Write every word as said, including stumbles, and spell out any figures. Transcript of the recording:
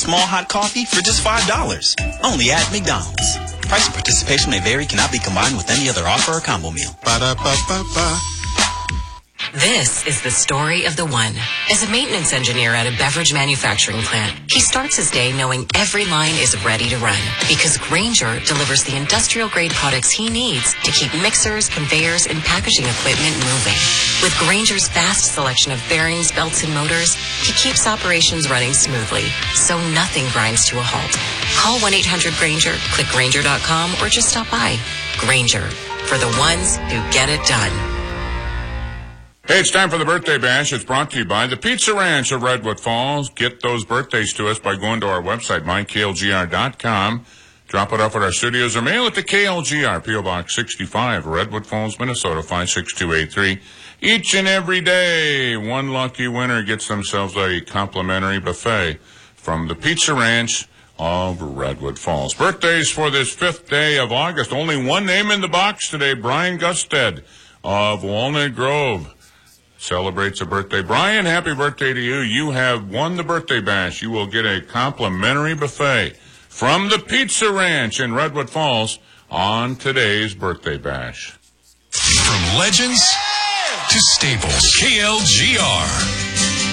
small hot coffee for just five dollars. Only at McDonald's. Price and participation may vary, cannot be combined with any other offer or combo meal. Ba-da-ba-ba-ba. This is the story of the one. As a maintenance engineer at a beverage manufacturing plant, he starts his day knowing every line is ready to run because Grainger delivers the industrial-grade products he needs to keep mixers, conveyors, and packaging equipment moving. With Grainger's vast selection of bearings, belts, and motors, he keeps operations running smoothly, so nothing grinds to a halt. Call one eight hundred Grainger, click Grainger dot com, or just stop by. Grainger, for the ones who get it done. Hey, it's time for the Birthday Bash. It's brought to you by the Pizza Ranch of Redwood Falls. Get those birthdays to us by going to our website, my k l g r dot com. Drop it off at our studios or mail it to K L G R, P O Box sixty-five, Redwood Falls, Minnesota, five six two eight three. Each and every day, one lucky winner gets themselves a complimentary buffet from the Pizza Ranch of Redwood Falls. Birthdays for this fifth day of August. Only one name in the box today, Brian Gusted of Walnut Grove. Celebrates a birthday. Brian, happy birthday to you. You have won the Birthday Bash. You will get a complimentary buffet from the Pizza Ranch in Redwood Falls on today's Birthday Bash. From legends to staples, K L G R